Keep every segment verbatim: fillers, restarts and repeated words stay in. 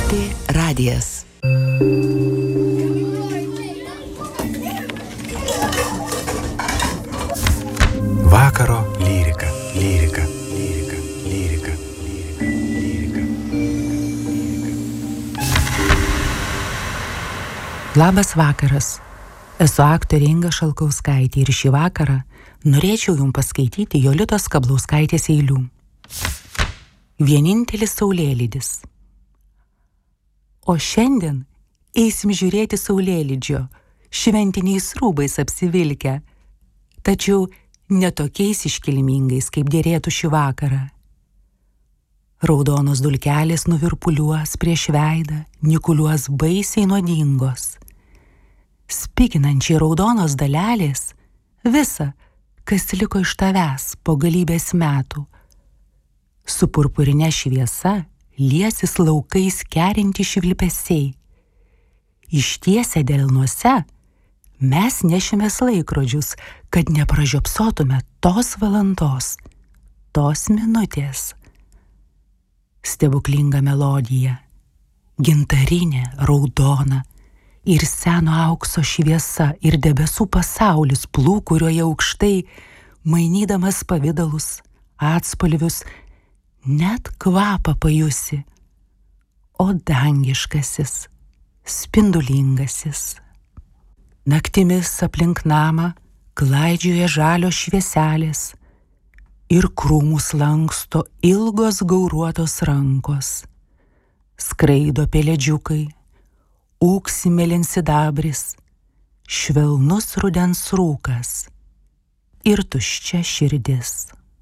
Lrt radijas. Vakaro lyrika, lyrika, lyrika, lyrika, lyrika, lyrika. Labas vakaras. Esu aktorė Inga Šalkauskaitė ir šį vakarą norėčiau jums paskaityti Jolitos Skablauskaitės eilių. Vienintelis saulėlydis. O šiandien eisim žiūrėti saulėlydžio, šventiniais rūbais apsivilkę, tačiau ne tokiais iškilmingais, kaip dėrėtų šį vakarą. Raudonos dulkelės nuvirpuliuos prieš veidą, nikuliuos baisiai nuodingos. Spiginančiai raudonos dalelės visa, kas liko iš tavęs po galybės metų. Su purpurine šviesa liesis laukais kerinti švilpesiai. Ištiesę delnuose mes nešimės laikrodžius, kad nepražiopsotume tos valandos, tos minutės. Stebuklinga melodija, gintarinė, raudona ir seno aukso šviesa ir debesų pasaulis plūkurioje aukštai, mainydamas pavidalus, atspalvius, net kvapą pajusi, o dangiškasis, spindulingasis. Naktimis aplink namą klaidžioja žalios švieselės ir krūmus lanksto ilgos gauruotos rankos. Skraido pelėdžiukai, ūksi mėlynsidabris, švelnus rudens rūkas ir tuščia širdis.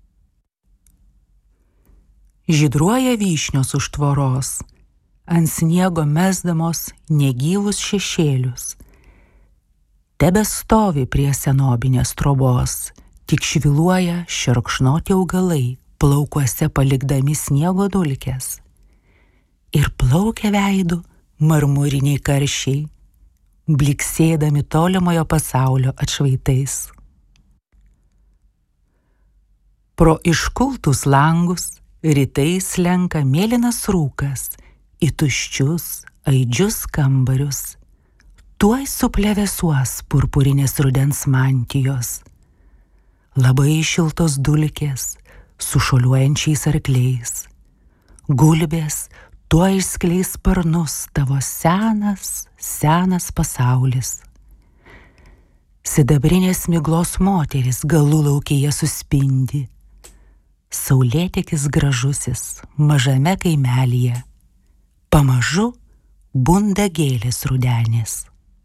Žydruoja vyšnios už tvoros, ant sniego mesdamos negyvus šešėlius. Tebestovi prie senobinės trobos, tik šviluoja šerkšnoti augalai, plaukuose palikdami sniego dulkes. Ir plaukia veidu marmuriniai karšiai, bliksėdami tolimojo pasaulio atšvaitais. Pro iškultus langus rytais slenka mėlynas rūkas į tuščius, aidžius kambarius. Tuoj suplevėsuos purpurinės rudens mantijos. Labai šiltos dulkės su šuoliuojančiais arkliais. Gulbės tuoj išskleis sparnus tavo senas, senas pasaulis. Sidabrinės miglos moteris galų laukėje suspindi. Saulėtekis gražusis mažame kaimelyje. Pamažu bunda gėlės rudenės.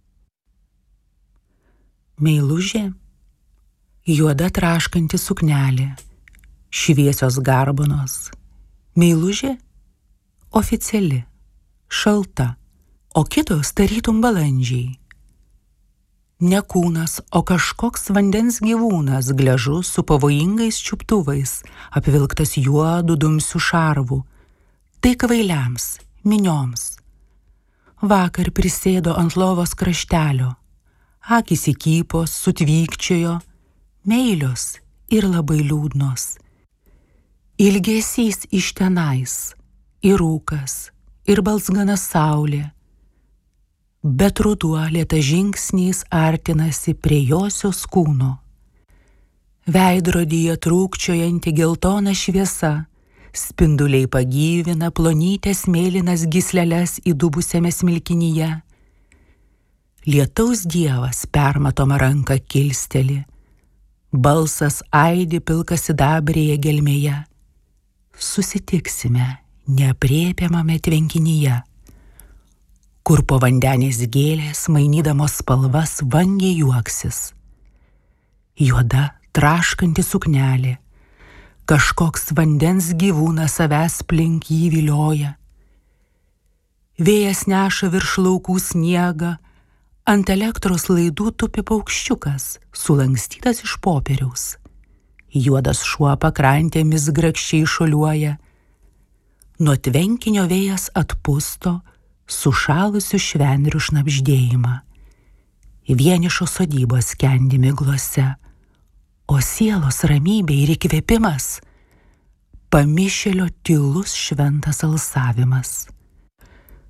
Meilužė, juoda traškanti suknelė, šviesios garbanos. Meilužė oficiali, šalta, o kitos tarytum balandžiai. Ne kūnas, o kažkoks vandens gyvūnas, gležus su pavojingais čiuptuvais, apvilktas juodu dumsiu šarvu. Tai kvailiams, minioms. Vakar prisėdo ant lovos kraštelio. Akys įkypos, sutvykčiojo, meilios ir labai liūdnos. Ilgesys iš tenais, ir rūkas, ir balsgana saulė. Bet ruduo lėta žingsniais artinasi prie josios kūno. Veidrodyje trūkčiojanti geltona šviesa, spinduliai pagyvina plonytės mėlynas gysleles įdubusiame smilkinyje. Lietaus dievas permatoma ranka kilsteli, balsas aidi pilkasidabrėje gelmėje. Susitiksime neaprėpiamame tvenkinyje, kur po vandenės gėlės mainydamos spalvas vangiai juoksis. Juoda, traškanti suknelė, kažkoks vandens gyvūnas savęs plink jį vilioja. Vėjas neša virš laukų sniegą, ant elektros laidų tupi paukščiukas, sulankstytas iš popieriaus. Juodas šuo pakrantėmis grakščiai šuoliuoja. Nuo tvenkinio vėjas atpusto sušalusių švendrių šnabždėjimą. Vienišos sodybos skendi miglose, o sielos ramybė ir įkvėpimas pamišėlio tylus šventas alsavimas.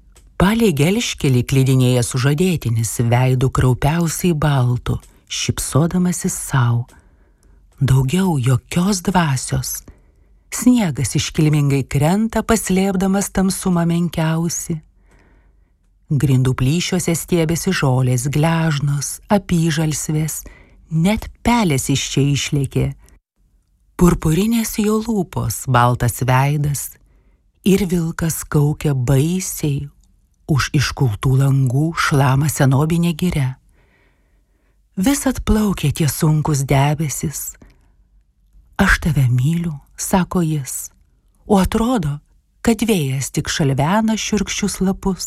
Palei gelžkelį klydinėja sužadėtinis, veidu kraupiausiai baltu, šypsodamasis sau. Daugiau jokios dvasios. Sniegas iškilmingai krenta, paslėpdamas tamsumą menkiausi. Grindų plyšiuose stiebėsi žolės, gležnos, apyžalsvės, net pelės iš čia išlėkė. Purpurinės jo lūpos, baltas veidas ir vilkas kaukia baisiai, už iškultų langų šlama senobinė giria. Vis atplaukia tie sunkus debesis. Aš tave myliu, sako jis, o atrodo, kad vėjas tik šalvena šiurkščius lapus.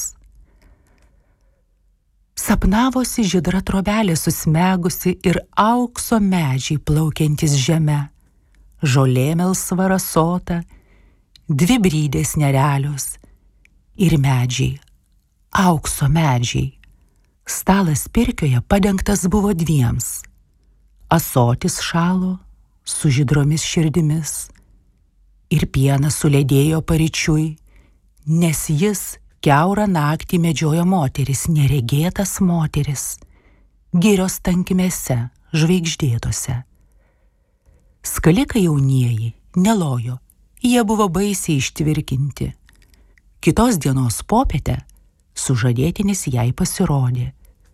Sapnavosi žydra trobelė susmegusi ir aukso medžiai plaukiantis žeme, žolė melsva rasota, dvi brydės nerealios ir medžiai, aukso medžiai. Stalas pirkioje padengtas buvo dviems. Ąsotis šalo su žydromis širdimis ir pienas suledėjo paryčiui, nes jis kiaurą naktį medžiojo moteris, neregėtas moteris, girios tankimėse, žvaigždėtose. Skalikai jaunieji nelojo, jie buvo baisiai ištvirkinti. Kitos dienos popietę sužadėtinis jai pasirodė.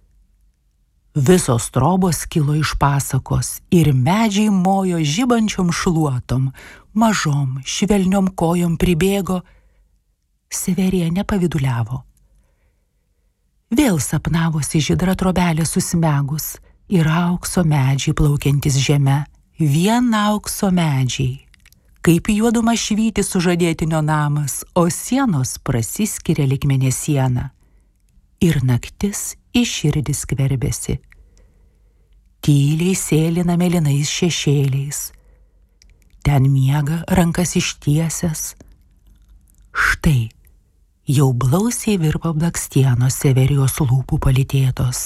Visos trobos kilo iš pasakos ir medžiai mojo žibančiom šluotom, mažom, švelniom kojom pribėgo, Severija nepaviduliavo. Vėl sapnavosi žydra trobelė susmegus ir aukso medžiai plaukiantis žeme, vien aukso medžiai. Kaip juoduma švyti sužadėtinio namas, o sienos prasiskiria lyg mėnesiena. Ir naktis į širdį skverbėsi. Tyliai sėlina mėlynais šešėliais. Ten miega rankas ištiesęs. Štai, jau blausiai virpa blakstienos Severijos lūpų palytėtos.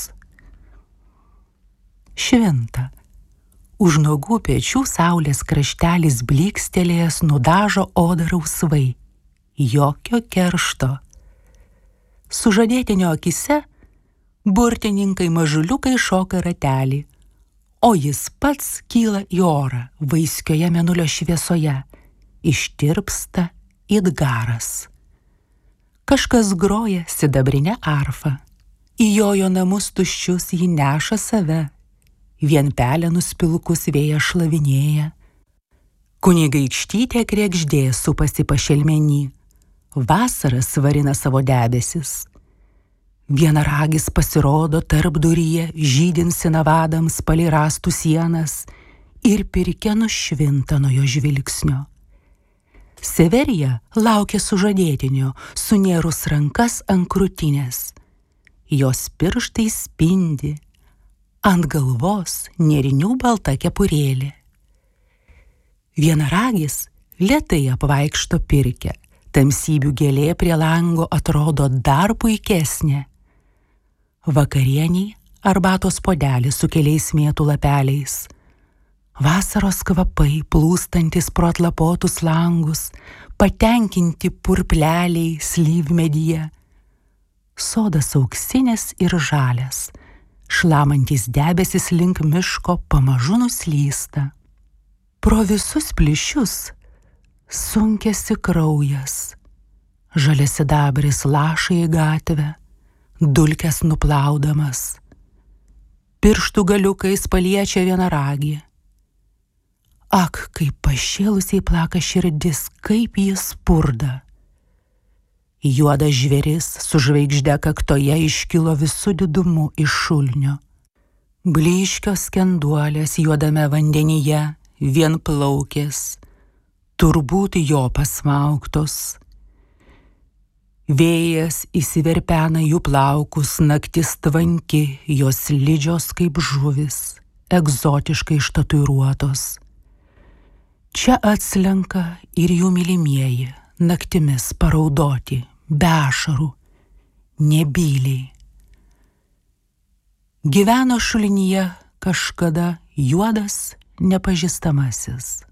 Švinta. Už nuogų pečių saulės kraštelis blykstelėjęs nudažo odą rausvai. Jokio keršto. Sužadėtinio akise burtininkai mažuliukai šoka ratelį, o jis pats kyla į orą vaiskioje mėnulio šviesoje, ištirpsta it garas. Kažkas groja sidabrinę arfą. Į jojo namus tuščius jį neša save. Vien pelenus pilkus vėjas šlavinėja. Kunigaikštytė kregždė supasi pašelmenį. Vasara svarina savo debesis. Vienaragis pasirodo tarp duryje, žydint sinavadams palei rąstų sienas ir pirkia nušvinta nuo jo žvilgsnio. Severija laukia sužadėtinio, sunėrus rankas ant krūtinės. Jos pirštai spindi, ant galvos nėrinių balta kepurėlė. Vienaragis lėtai apvaikšto pirkę, tamsybių gėlė prie lango atrodo dar puikesnė. Vakarieniai arbatos puodelis su keliais mėtų lapeliais. Vasaros kvapai plūstantis pro atlapotus langus, patenkinti purpleliai slyvmedyje. Sodas auksinės ir žalias, šlamantis debesis link miško pamažu nuslysta. Pro visus plyšius sunkėsi kraujas, žaliasidabris laša į gatvę, dulkes nuplaudamas. Pirštų galiukais paliečia vienaragį. Ak, kaip pašėlusiai plaka širdis, kaip jis spurda. Juodas žvėris su žvaigžde kaktoje iškilo visų didumu iš šulnio. Blyškios skenduolės juodame vandenyje vien plaukės, turbūt jo pasmaugtos. Vėjas įsiverpena jų plaukus, naktis tvanki, jos slidžios kaip žuvis, egzotiškai ištatuiruotos. Čia atslenka ir jų mylimieji, naktimis paraudoti, be ašarų, nebyliai. Gyveno šulinyje kažkada juodas nepažįstamasis.